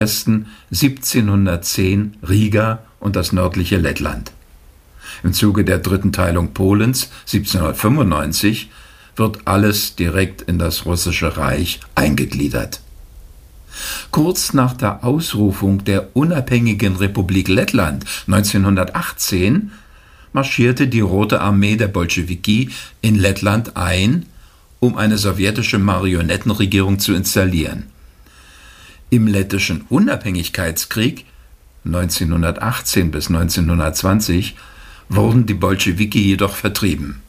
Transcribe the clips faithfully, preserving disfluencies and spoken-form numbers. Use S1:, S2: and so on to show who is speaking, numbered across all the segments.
S1: siebzehnhundertzehn Riga und das nördliche Lettland. Im Zuge der dritten Teilung Polens siebzehnhundertfünfundneunzig wird alles direkt in das Russische Reich eingegliedert. Kurz nach der Ausrufung der unabhängigen Republik Lettland neunzehnhundertachtzehn marschierte die Rote Armee der Bolschewiki in Lettland ein, um eine sowjetische Marionettenregierung zu installieren. Im lettischen Unabhängigkeitskrieg neunzehnhundertachtzehn bis neunzehnhundertzwanzig wurden die Bolschewiki jedoch vertrieben.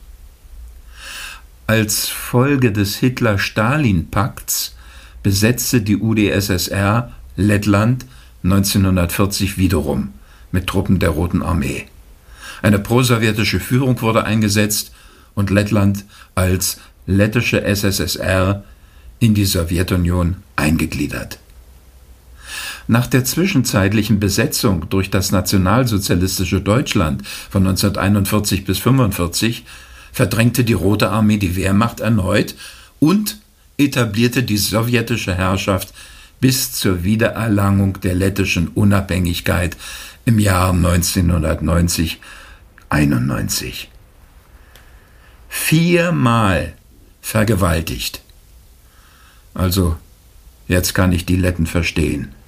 S1: Als Folge des Hitler-Stalin-Pakts besetzte die U d S S R Lettland neunzehnhundertvierzig wiederum mit Truppen der Roten Armee. Eine prosowjetische Führung wurde eingesetzt und Lettland als lettische S S S R in die Sowjetunion eingegliedert. Nach der zwischenzeitlichen Besetzung durch das nationalsozialistische Deutschland von neunzehnhunderteinundvierzig bis fünfundvierzig verdrängte die Rote Armee die Wehrmacht erneut und etablierte die sowjetische Herrschaft bis zur Wiedererlangung der lettischen Unabhängigkeit im Jahr neunzehnhundertneunzig einundneunzig. Viermal vergewaltigt. Also, jetzt kann ich die Letten verstehen.